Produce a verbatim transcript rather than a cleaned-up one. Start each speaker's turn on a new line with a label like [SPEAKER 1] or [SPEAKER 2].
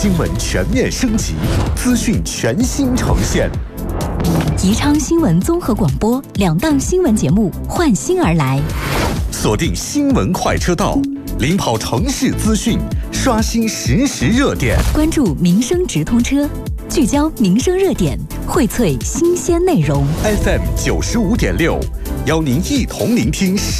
[SPEAKER 1] 新闻全面升级，资讯全新呈现。
[SPEAKER 2] 宜昌新闻综合广播两档新闻节目换新而来，
[SPEAKER 1] 锁定新闻快车道，领跑城市资讯，刷新实时热点，
[SPEAKER 2] 关注民生直通车，聚焦民生热点，荟萃新鲜内容。
[SPEAKER 1] F M 九十五点六，邀您一同聆听